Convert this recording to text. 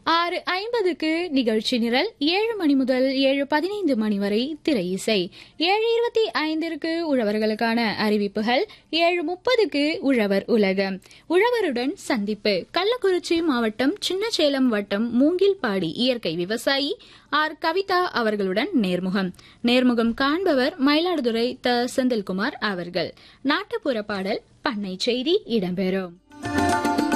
6:50க்கு நிகழ்ச்சி நிரல். 7 மணி முதல் 7:15 மணி வரை திரை இசை. 7:25க்கு உழவர்களுக்கான அறிவிப்புகள். 7:30க்கு உழவர் உலகம். உழவருடன் சந்திப்பு. கள்ளக்குறிச்சி மாவட்டம் சின்னசேலம் வட்டம் மூங்கில்பாடி இயற்கை விவசாயி ஆர் கவிதா அவர்களுடன் நேர்முகம் காண்பவர் மயிலாடுதுறை த. செந்தில்குமார் அவர்கள். நாட்டுப்புற பாடல், பண்ணை செய்தி இடம்பெறும்.